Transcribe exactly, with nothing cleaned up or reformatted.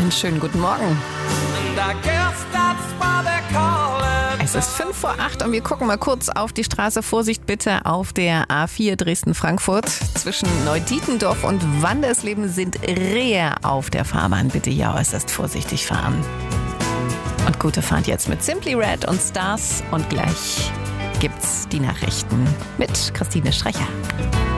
Einen schönen guten Morgen. Es ist fünf vor acht und wir gucken mal kurz auf die Straße. Vorsicht bitte auf der A vier Dresden-Frankfurt. Zwischen Neudietendorf und Wandersleben sind Rehe auf der Fahrbahn. Bitte ja äußerst vorsichtig fahren. Und gute Fahrt jetzt mit Simply Red und Stars. Und gleich gibt's die Nachrichten mit Christine Strecher.